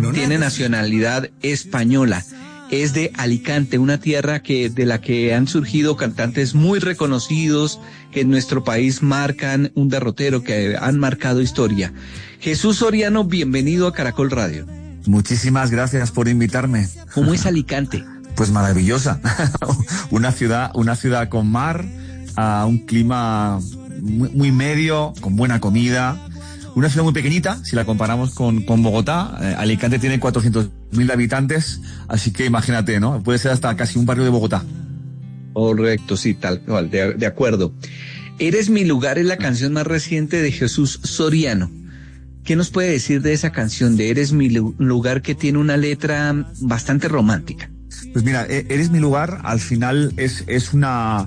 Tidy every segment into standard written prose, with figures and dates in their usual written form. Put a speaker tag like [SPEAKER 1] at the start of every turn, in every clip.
[SPEAKER 1] tiene nacionalidad española. Es de Alicante, una tierra de la que han surgido cantantes muy reconocidos que en nuestro país marcan un derrotero, que han marcado historia. Jesús Soriano, bienvenido a Caracol Radio.
[SPEAKER 2] Muchísimas gracias por invitarme.
[SPEAKER 1] ¿Cómo es Alicante?
[SPEAKER 2] Pues maravillosa. Una ciudad con mar, un clima muy medio, con buena comida. Una ciudad muy pequeñita, si la comparamos con Bogotá. Alicante tiene 400.000 habitantes, así que imagínate, ¿no? Puede ser hasta casi un barrio de Bogotá.
[SPEAKER 1] Correcto, sí, tal cual, de acuerdo. Eres mi lugar es la canción más reciente de Jesús Soriano. ¿Qué nos puede decir de esa canción de Eres mi lugar, que tiene una letra bastante romántica?
[SPEAKER 2] Pues mira, Eres mi lugar al final es una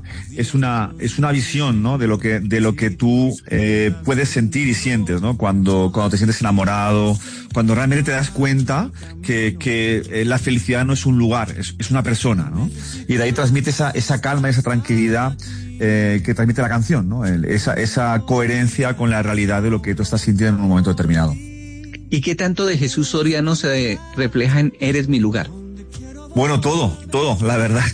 [SPEAKER 2] visión, ¿no? de lo que tú puedes sentir y sientes, ¿no? Cuando te sientes enamorado, cuando realmente te das cuenta que la felicidad no es un lugar, es una persona, ¿no? Y de ahí transmite esa calma, esa tranquilidad que transmite la canción, ¿no? Esa coherencia con la realidad de lo que tú estás sintiendo en un momento determinado.
[SPEAKER 1] ¿Y qué tanto de Jesús Soriano se refleja en Eres mi lugar?
[SPEAKER 2] Bueno, todo. La verdad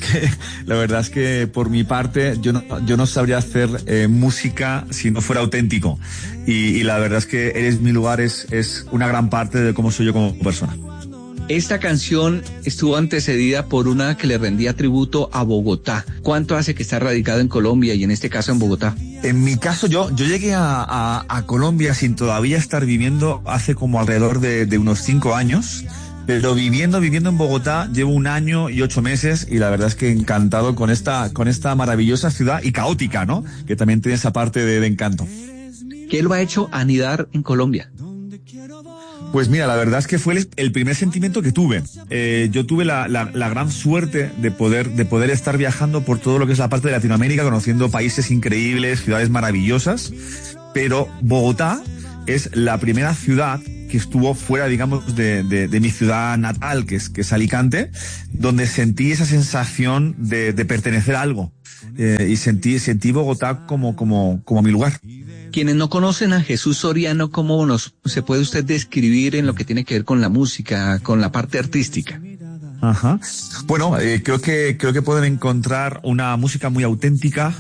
[SPEAKER 2] es que por mi parte yo no sabría hacer música si no fuera auténtico. Y la verdad es que Eres mi lugar es una gran parte de cómo soy yo como persona.
[SPEAKER 1] Esta canción estuvo antecedida por una que le rendía tributo a Bogotá. ¿Cuánto hace que está radicado en Colombia y en este caso en Bogotá?
[SPEAKER 2] En mi caso yo llegué a Colombia sin todavía estar viviendo hace como alrededor de unos 5 años. Pero viviendo en Bogotá llevo 1 año y 8 meses y la verdad es que encantado con esta maravillosa ciudad y caótica, ¿no? Que también tiene esa parte de encanto.
[SPEAKER 1] ¿Qué lo ha hecho anidar en Colombia?
[SPEAKER 2] Pues mira, la verdad es que fue el primer sentimiento que tuve. Yo tuve la gran suerte de poder estar viajando por todo lo que es la parte de Latinoamérica, conociendo países increíbles, ciudades maravillosas, pero Bogotá es la primera ciudad que estuvo fuera, digamos, de mi ciudad natal, que es Alicante, donde sentí esa sensación de pertenecer a algo. Y sentí Bogotá como mi lugar.
[SPEAKER 1] Quienes no conocen a Jesús Soriano, ¿cómo se puede usted describir en lo que tiene que ver con la música, con la parte artística?
[SPEAKER 2] Ajá. Bueno, creo que pueden encontrar una música muy auténtica,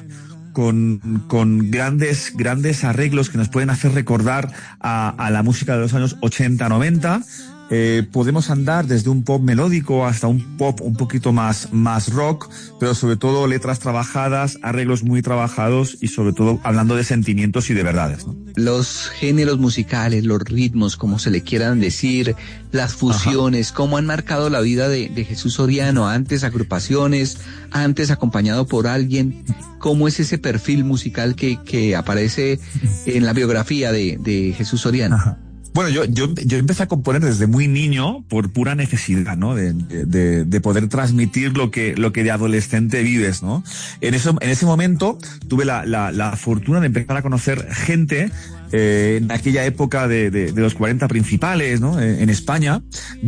[SPEAKER 2] con grandes arreglos que nos pueden hacer recordar a la música de los años 80, 90. Podemos andar desde un pop melódico hasta un pop un poquito más rock, pero sobre todo letras trabajadas, arreglos muy trabajados y sobre todo hablando de sentimientos y de verdades, ¿no?
[SPEAKER 1] Los géneros musicales, los ritmos, como se le quieran decir, las fusiones, cómo han marcado la vida de Jesús Soriano, antes agrupaciones, antes acompañado por alguien. ¿Cómo es ese perfil musical que aparece en la biografía de Jesús Soriano?
[SPEAKER 2] Ajá. Bueno, yo empecé a componer desde muy niño por pura necesidad, ¿no? De poder transmitir lo que de adolescente vives, ¿no? En ese momento tuve la fortuna de empezar a conocer gente en aquella época de los 40 principales, ¿no? En España,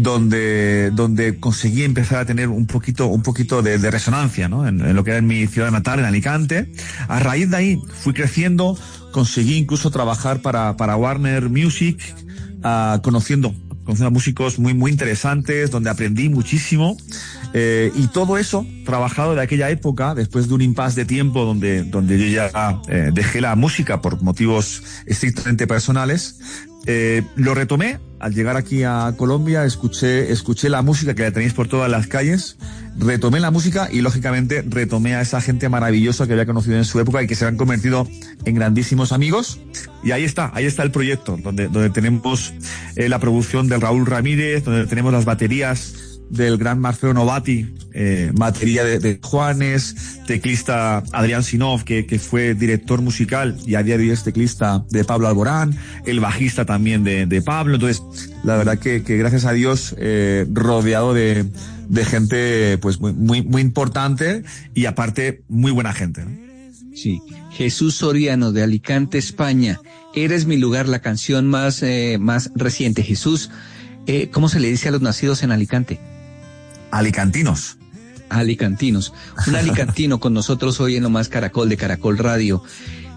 [SPEAKER 2] donde conseguí empezar a tener un poquito de resonancia, ¿no? En lo que era en mi ciudad natal, en Alicante. A raíz de ahí fui creciendo, conseguí incluso trabajar para Warner Music, conociendo a músicos muy interesantes, donde aprendí muchísimo, y todo eso trabajado de aquella época, después de un impasse de tiempo donde yo ya dejé la música por motivos estrictamente personales. Lo retomé al llegar aquí a Colombia, escuché la música que la tenéis por todas las calles, retomé la música y lógicamente retomé a esa gente maravillosa que había conocido en su época y que se han convertido en grandísimos amigos. Y ahí está el proyecto, donde tenemos la producción del Raúl Ramírez, donde tenemos las baterías del gran Marcelo Novati, batería de Juanes, teclista Adrián Sinov, que fue director musical y a día de hoy es teclista de Pablo Alborán, el bajista también de Pablo. Entonces, la verdad que gracias a Dios, rodeado de gente pues muy importante y aparte muy buena gente, ¿no?
[SPEAKER 1] Sí. Jesús Soriano, de Alicante, España. Eres mi lugar, la canción más reciente. Jesús, ¿cómo se le dice a los nacidos en Alicante?
[SPEAKER 2] Alicantinos.
[SPEAKER 1] Alicantinos. Un alicantino con nosotros hoy en Lo Más Caracol de Caracol Radio.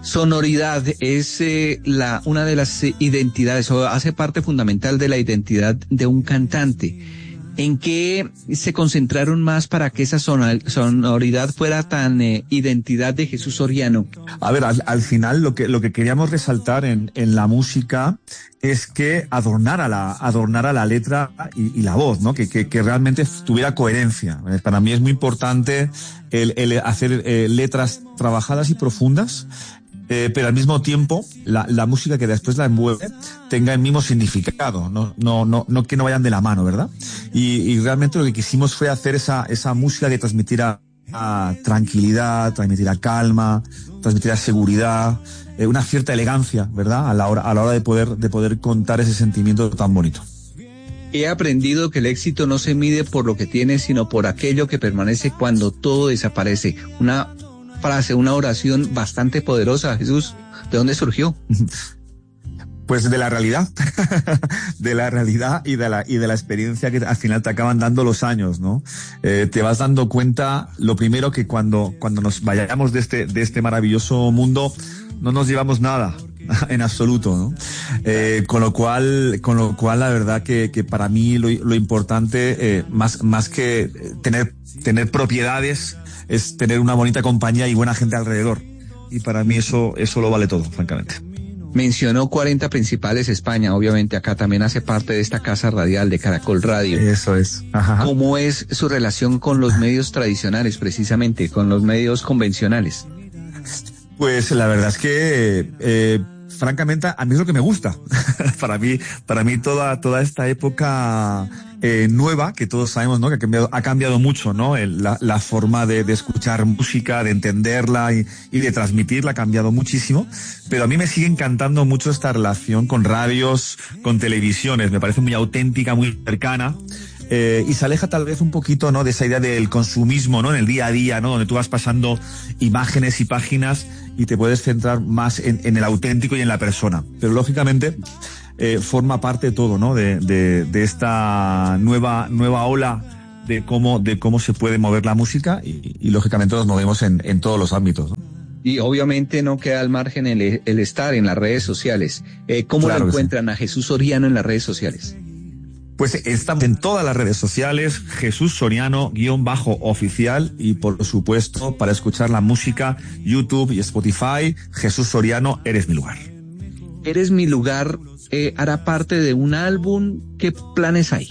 [SPEAKER 1] Sonoridad es una de las identidades, o hace parte fundamental de la identidad de un cantante. ¿En qué se concentraron más para que esa sonoridad fuera tan identidad de Jesús Soriano?
[SPEAKER 2] A ver, al final lo que queríamos resaltar en la música es que adornara la letra y la voz, ¿no? Que realmente tuviera coherencia. Para mí es muy importante el hacer letras trabajadas y profundas, pero al mismo tiempo la música que después la envuelve tenga el mismo significado, no que no vayan de la mano, ¿verdad? Y realmente lo que quisimos fue hacer esa música que transmitiera tranquilidad, transmitiera calma, transmitiera seguridad, una cierta elegancia, ¿verdad? A la hora de poder contar ese sentimiento tan bonito.
[SPEAKER 1] He aprendido que el éxito no se mide por lo que tienes, sino por aquello que permanece cuando todo desaparece. Una frase, una oración bastante poderosa, Jesús. ¿De dónde surgió?
[SPEAKER 2] Pues de la realidad, de la realidad y de la experiencia que al final te acaban dando los años, ¿no? Te vas dando cuenta, lo primero, que cuando nos vayamos de este maravilloso mundo, no nos llevamos nada, en absoluto, ¿no? Con lo cual la verdad que para mí lo importante, más que tener propiedades, es tener una bonita compañía y buena gente alrededor. Y para mí eso lo vale todo, francamente.
[SPEAKER 1] Mencionó 40 Principales España, obviamente acá también hace parte de esta casa radial de Caracol Radio.
[SPEAKER 2] Eso es. Ajá.
[SPEAKER 1] ¿Cómo es su relación con los medios tradicionales, precisamente, con los medios convencionales?
[SPEAKER 2] Pues la verdad es que, francamente, a mí es lo que me gusta. Para mí toda esta época nueva, que todos sabemos, ¿no? Que ha cambiado mucho, ¿no? La forma de escuchar música, de entenderla y de transmitirla ha cambiado muchísimo. Pero a mí me sigue encantando mucho esta relación con radios, con televisiones. Me parece muy auténtica, muy cercana. Y se aleja tal vez un poquito, ¿no? De esa idea del consumismo, ¿no? En el día a día, ¿no? Donde tú vas pasando imágenes y páginas y te puedes centrar más en el auténtico y en la persona. Pero lógicamente forma parte de todo, ¿no? De esta nueva ola de cómo se puede mover la música y lógicamente nos movemos en todos los ámbitos, ¿no?
[SPEAKER 1] Y obviamente no queda al margen el estar en las redes sociales. ¿Cómo lo encuentran a Jesús Soriano en las redes sociales?
[SPEAKER 2] Pues estamos en todas las redes sociales, Jesús Soriano _oficial, y por supuesto, para escuchar la música, YouTube y Spotify, Jesús Soriano, Eres mi lugar.
[SPEAKER 1] Eres mi lugar, hará parte de un álbum. ¿Qué planes hay?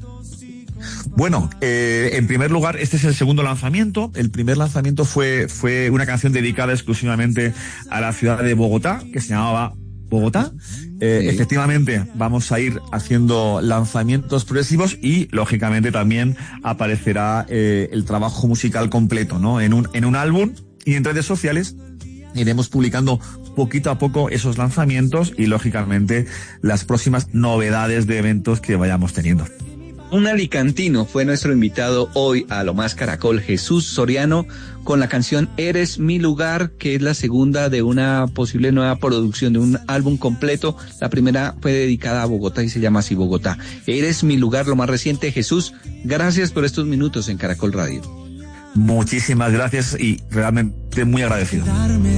[SPEAKER 2] Bueno, en primer lugar, este es el segundo lanzamiento. El primer lanzamiento fue una canción dedicada exclusivamente a la ciudad de Bogotá, que se llamaba Bogotá. Efectivamente, vamos a ir haciendo lanzamientos progresivos y, lógicamente, también aparecerá el trabajo musical completo, ¿no? En un álbum, y en redes sociales iremos publicando poquito a poco esos lanzamientos y, lógicamente, las próximas novedades de eventos que vayamos teniendo.
[SPEAKER 1] Un alicantino fue nuestro invitado hoy a Lo Más Caracol, Jesús Soriano, con la canción Eres mi lugar, que es la segunda de una posible nueva producción de un álbum completo. La primera fue dedicada a Bogotá y se llama así, Bogotá. Eres mi lugar, lo más reciente. Jesús, gracias por estos minutos en Caracol Radio.
[SPEAKER 2] Muchísimas gracias y realmente muy agradecido.